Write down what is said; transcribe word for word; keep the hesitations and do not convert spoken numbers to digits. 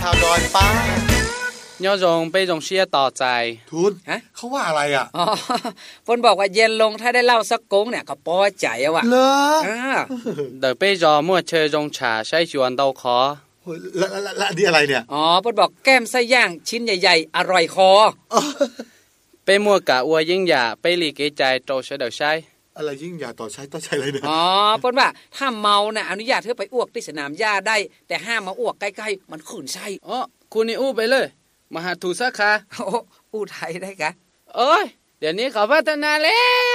ชาวดอยป้า要用被用เสียต่อใจทุนฮะเขาว่าอะไรอ่ะอ๋อเพิ่นบอกว่าเย็นลงถ้าได้เหล้าสักก๊งเนี่ยก็พอใจอ่ะว่ะเหรออ่าเดี๋ยวไปรอมั่วเชยงชาใช้ชวนเตาขอแล้วแล้วอันนี้อะไรเนี่ยอ๋อเพิ่นบอกแก้มไส้ย่างชิ้นใหญ่ๆอร่อยคอไปมั่วกะอัวยิ่งหย่าไปหลีกใจโตใช้เดี๋ยวใช้อะไรยิ่งหย่าต่อใช้ต่อใช้อะไรเนี่ยอ๋อเพิ่นว่าถ้าเมาน่ะอนุญาตให้ไปอ้วกที่สนามหญ้าได้แต่ห้ามมาอ้วกใกล้ๆมันขืนไส้อ๋อคุณนี่อู้ไปเลยมหาถูสาขาโอ้อู้ไทยได้กะเอ้ยเดี๋ยวนี้เขาพัฒนาแล้ว